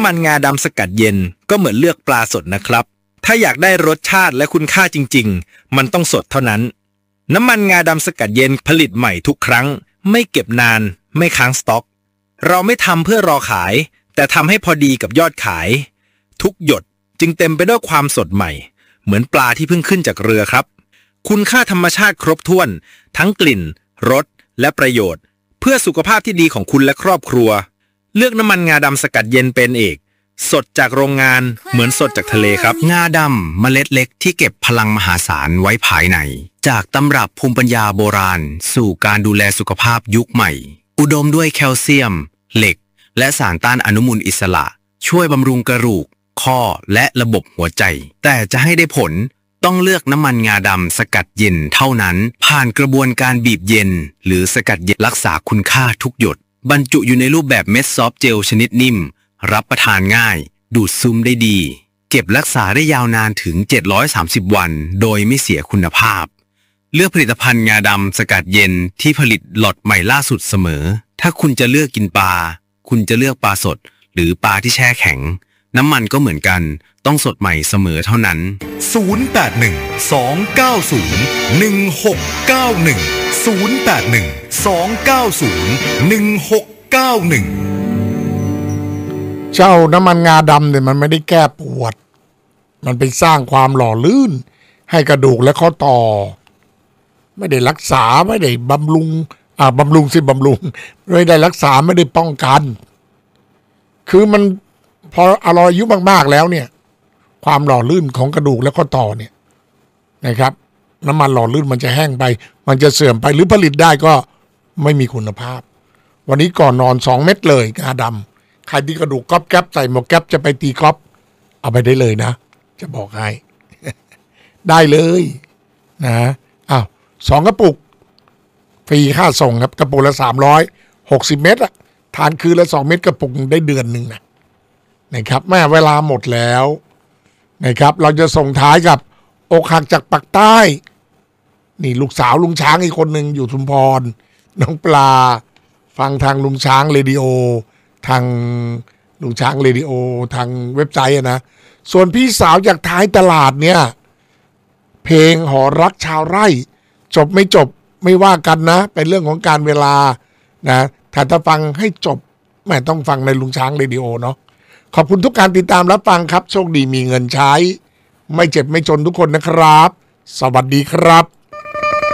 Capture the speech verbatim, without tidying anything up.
ำมันงาดำสกัดเย็นก็เหมือนเลือกปลาสดนะครับถ้าอยากได้รสชาติและคุณค่าจริงๆมันต้องสดเท่านั้นน้ำมันงาดำสกัดเย็นผลิตใหม่ทุกครั้งไม่เก็บนานไม่ค้างสต็อกเราไม่ทำเพื่อรอขายแต่ทำให้พอดีกับยอดขายทุกหยดจึงเต็มไปด้วยความสดใหม่เหมือนปลาที่เพิ่งขึ้นจากเรือครับคุณค่าธรรมชาติครบถ้วนทั้งกลิ่นรสและประโยชน์เพื่อสุขภาพที่ดีของคุณและครอบครัวเลือกน้ำมันงาดำสกัดเย็นเป็นเอกสดจากโรงงานเหมือนสดจากทะเลครับงาดำเมล็ดเล็กที่เก็บพลังมหาศาลไว้ภายในจากตำรับภูมิปัญญาโบราณสู่การดูแลสุขภาพยุคใหม่อุดมด้วยแคลเซียมเหล็กและสารต้านอนุมูลอิสระช่วยบำรุงกระดูกข้อและระบบหัวใจแต่จะให้ได้ผลต้องเลือกน้ำมันงาดำสกัดเย็นเท่านั้นผ่านกระบวนการบีบเย็นหรือสกัดเย็นรักษาคุณค่าทุกหยดบรรจุอยู่ในรูปแบบเม็ดซอฟต์เจลชนิดนิ่มรับประทานง่ายดูดซึมได้ดีเก็บรักษาได้ยาวนานถึงเจ็ดร้อยสามสิบวันโดยไม่เสียคุณภาพเลือกผลิตภัณฑ์งาดำสกัดเย็นที่ผลิตล็อตใหม่ล่าสุดเสมอถ้าคุณจะเลือกกินปลาคุณจะเลือกปลาสดหรือปลาที่แช่แข็งน้ำมันก็เหมือนกันต้องสดใหม่เสมอเท่านั้นศูนย์ แปด หนึ่ง สอง เก้า ศูนย์ หนึ่ง หก เก้า หนึ่ง ศูนย์ แปด หนึ่ง สอง เก้า ศูนย์ หนึ่ง หก เก้า หนึ่งเจ้าน้ำมันงาดำเนี่ยมันไม่ได้แก้ปวดมันไปสร้างความหล่อลื่นให้กระดูกและข้อต่อไม่ได้รักษาไม่ได้บำรุงอ่าบำรุงสิบำรุงไม่ได้รักษาไม่ได้ป้องกันคือมันพออร่อยอายุมากๆแล้วเนี่ยความหล่อลื่นของกระดูกและข้อต่อเนี่ยนะครับน้ำมันหล่อลื่นมันจะแห้งไปมันจะเสื่อมไปหรือผลิตได้ก็ไม่มีคุณภาพวันนี้ก่อนนอนสองเม็ดเลยงาดำใครที่กระดูกก๊อบแก๊บใส่หมวกแก๊บจะไปตีก๊อบเอาไปได้เลยนะจะบอกให้ ได้เลยนะอ้าวสองกระปุกฟรีค่าส่งครับกระปุกละสามร้อยหกสิบเม็ดอะทานคืนละสองเม็ดกระปุกได้เดือนหนึ่งนะนะครับแม่เวลาหมดแล้วนะครับเราจะส่งท้ายกับอกหักจากปากใต้นี่ลูกสาวลุงช้างอีกคนหนึ่งอยู่ชุมพรน้องปลาฟังทางลุงช้างเรดิโอทางลุงช้างเรดิโอทางเว็บไซต์นะส่วนพี่สาวจากท้ายตลาดเนี่ยเพลงหอรักชาวไร่จบไม่จบไม่ว่ากันนะเป็นเรื่องของการเวลานะถ้าจะฟังให้จบแม่ต้องฟังในลุงช้างเรดิโอเนาะขอบคุณทุกการติดตามรับฟังครับโชคดีมีเงินใช้ไม่เจ็บไม่จนทุกคนนะครับสวัสดีครับ